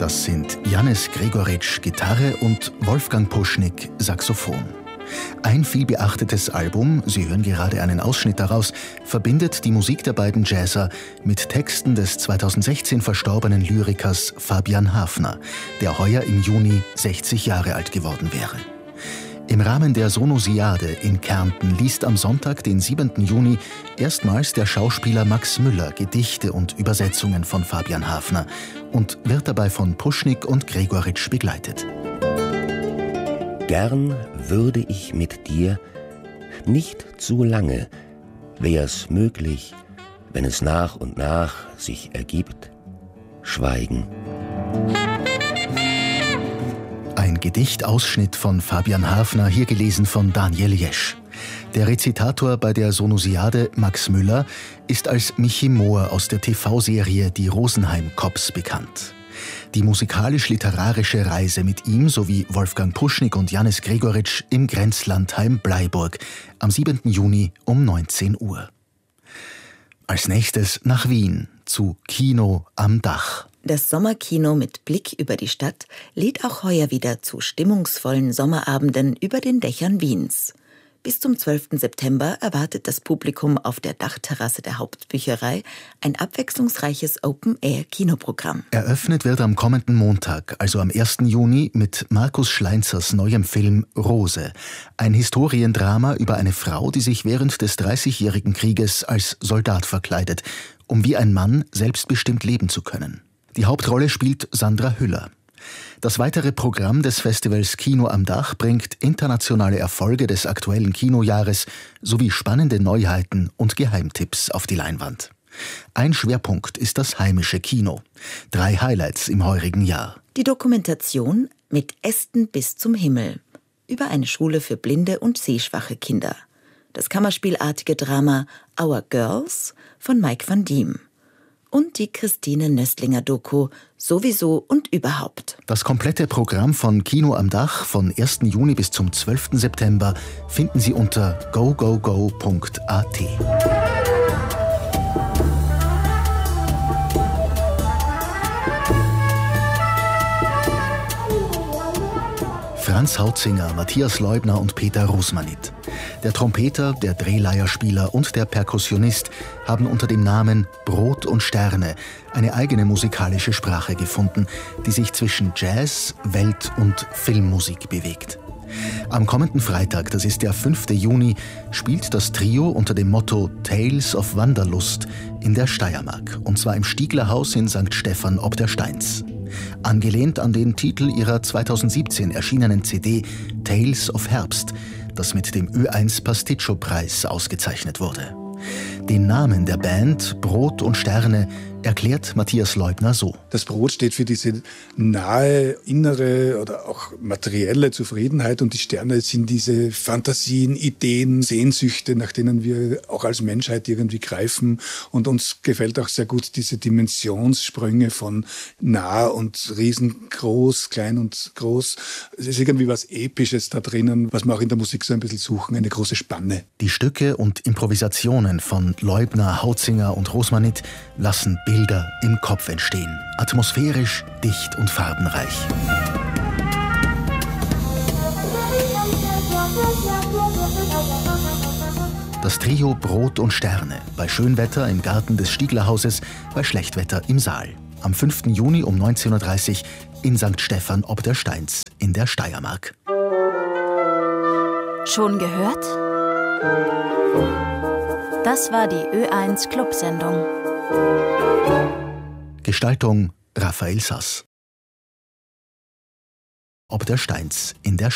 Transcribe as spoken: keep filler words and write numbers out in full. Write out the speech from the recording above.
Das sind Janez Gregoritsch Gitarre und Wolfgang Puschnik Saxophon. Ein vielbeachtetes Album, Sie hören gerade einen Ausschnitt daraus, verbindet die Musik der beiden Jazzer mit Texten des zweitausendsechzehn verstorbenen Lyrikers Fabian Hafner, der heuer im Juni sechzig Jahre alt geworden wäre. Im Rahmen der Sonosiade in Kärnten liest am Sonntag, den siebenten Juni, erstmals der Schauspieler Max Müller Gedichte und Übersetzungen von Fabian Hafner und wird dabei von Puschnik und Gregoritsch begleitet. Gern würde ich mit dir, nicht zu lange, wär's möglich, wenn es nach und nach sich ergibt, schweigen. Ein Gedichtausschnitt von Fabian Hafner, hier gelesen von Daniel Jesch. Der Rezitator bei der Sonosiade, Max Müller, ist als Michi Mohr aus der T V-Serie Die Rosenheim Cops bekannt. Die musikalisch-literarische Reise mit ihm sowie Wolfgang Puschnik und Janez Gregoritsch im Grenzlandheim Bleiburg am siebenten Juni um neunzehn Uhr. Als nächstes nach Wien zu Kino am Dach. Das Sommerkino mit Blick über die Stadt lädt auch heuer wieder zu stimmungsvollen Sommerabenden über den Dächern Wiens. Bis zum zwölften September erwartet das Publikum auf der Dachterrasse der Hauptbücherei ein abwechslungsreiches Open-Air-Kinoprogramm. Eröffnet wird am kommenden Montag, also am ersten Juni, mit Markus Schleinzers neuem Film Rose. Ein Historiendrama über eine Frau, die sich während des Dreißigjährigen Krieges als Soldat verkleidet, um wie ein Mann selbstbestimmt leben zu können. Die Hauptrolle spielt Sandra Hüller. Das weitere Programm des Festivals Kino am Dach bringt internationale Erfolge des aktuellen Kinojahres sowie spannende Neuheiten und Geheimtipps auf die Leinwand. Ein Schwerpunkt ist das heimische Kino. Drei Highlights im heurigen Jahr. Die Dokumentation Mit Ästen bis zum Himmel über eine Schule für blinde und sehschwache Kinder. Das kammerspielartige Drama Our Girls von Mike van Diem. Und die Christine Nöstlinger-Doku Sowieso und überhaupt. Das komplette Programm von Kino am Dach von ersten Juni bis zum zwölften September finden Sie unter go go go punkt a t. Franz Hautzinger, Matthias Leubner und Peter Rosmanit. Der Trompeter, der Drehleierspieler und der Perkussionist haben unter dem Namen Brot und Sterne eine eigene musikalische Sprache gefunden, die sich zwischen Jazz, Welt- und Filmmusik bewegt. Am kommenden Freitag, das ist der fünfte Juni, spielt das Trio unter dem Motto Tales of Wanderlust in der Steiermark, und zwar im Stieglerhaus in Sankt Stephan ob der Steins. Angelehnt an den Titel ihrer zweitausendsiebzehn erschienenen C D Tales of Herbst, das mit dem Ö eins Pasticcio-Preis ausgezeichnet wurde. Den Namen der Band, Brot und Sterne, erklärt Matthias Leubner so. Das Brot steht für diese nahe, innere oder auch materielle Zufriedenheit und die Sterne sind diese Fantasien, Ideen, Sehnsüchte, nach denen wir auch als Menschheit irgendwie greifen. Und uns gefällt auch sehr gut diese Dimensionssprünge von nah und riesengroß, klein und groß. Es ist irgendwie was Episches da drinnen, was wir auch in der Musik so ein bisschen suchen, eine große Spanne. Die Stücke und Improvisationen von Leubner, Hautzinger und Rosmanit lassen Bilder im Kopf entstehen. Atmosphärisch, dicht und farbenreich. Das Trio Brot und Sterne. Bei Schönwetter im Garten des Stieglerhauses, bei Schlechtwetter im Saal. Am fünften Juni um neunzehn Uhr dreißig in Sankt Stephan ob der Steins in der Steiermark. Schon gehört? Das war die Ö eins Clubsendung. Gestaltung Raphael Sass. Ob der Steins in der